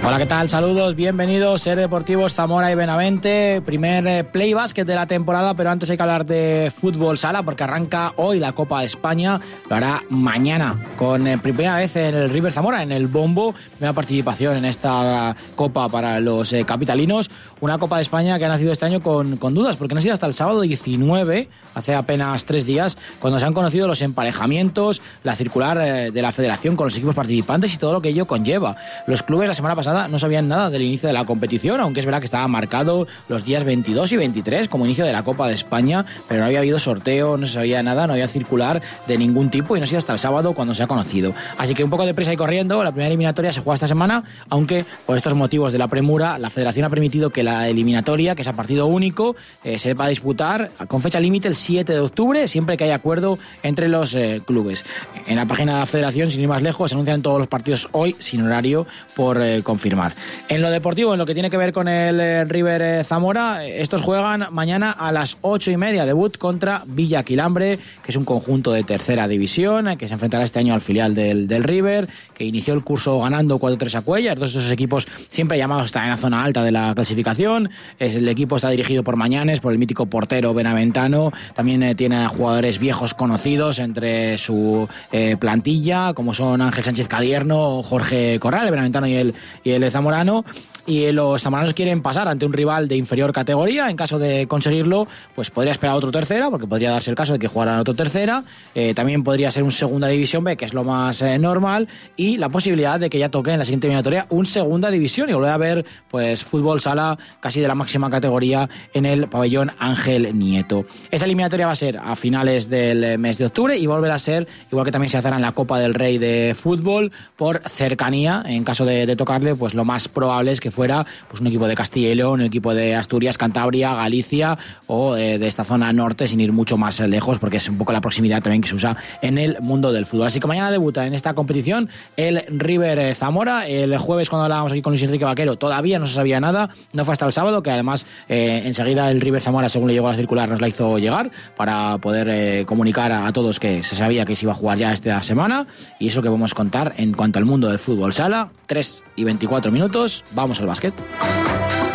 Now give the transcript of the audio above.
Hola, ¿qué tal? Saludos, bienvenidos, Ser Deportivos Zamora y Benavente, primer Play Basket de la temporada, pero antes hay que hablar de fútbol sala porque arranca hoy la Copa de España, lo hará mañana con primera vez en el River Zamora, en el bombo, primera participación en esta Copa para los capitalinos, una Copa de España que ha nacido este año con dudas, porque no ha sido hasta el sábado 19, hace apenas 3 días, cuando se han conocido los emparejamientos, la circular de la federación con los equipos participantes y todo lo que ello conlleva. Los clubes la semana pasada no sabían nada del inicio de la competición, aunque es verdad que estaba marcado los días 22 y 23 como inicio de la Copa de España, pero no había habido sorteo, no se sabía nada, no había circular de ningún tipo y no ha sido hasta el sábado cuando se ha conocido. Así que un poco de prisa y corriendo, la primera eliminatoria se juega esta semana, aunque por estos motivos de la premura, la federación ha permitido que la eliminatoria, que es a partido único, se va a disputar con fecha límite el 7 de octubre, siempre que haya acuerdo entre los clubes. En la página de la federación, sin ir más lejos, se anuncian todos los partidos hoy, sin horario por confirmar. En lo deportivo, en lo que tiene que ver con el River Zamora, estos juegan mañana a las 8:30, debut contra Villa Quilambre, que es un conjunto de tercera división, que se enfrentará este año al filial del River, que inició el curso ganando 4-3 a Cuellar. Todos esos equipos siempre llamados están en la zona alta de la clasificación. El equipo está dirigido por Mañanes, por el mítico portero benaventano. También tiene jugadores viejos conocidos entre su plantilla, como son Ángel Sánchez Cadierno, Jorge Corral, el benaventano y el zamorano. Y los zamoranos quieren pasar ante un rival de inferior categoría. En caso de conseguirlo, pues podría esperar otro tercera, porque podría darse el caso de que jugaran otro tercera. También podría ser un segunda división B, que es lo más normal, y la posibilidad de que ya toque en la siguiente eliminatoria un segunda división y volver a ver pues fútbol sala casi de la máxima categoría en el pabellón Ángel Nieto. Esa eliminatoria va a ser a finales del mes de octubre y volverá a ser, igual que también se hará en la Copa del Rey de fútbol, por cercanía. En caso de tocarle, pues lo más probable es que fuera pues un equipo de Castilla y León, un equipo de Asturias, Cantabria, Galicia o de esta zona norte, sin ir mucho más lejos, porque es un poco la proximidad también que se usa en el mundo del fútbol. Así que mañana debuta en esta competición el River Zamora. El jueves, cuando hablábamos aquí con Luis Enrique Vaquero, todavía no se sabía nada, no fue hasta el sábado, que además enseguida el River Zamora, según le llegó la circular, nos la hizo llegar para poder comunicar a todos que se sabía que se iba a jugar ya esta semana, y eso que vamos a contar en cuanto al mundo del fútbol sala. 3:24, vamos al básquet.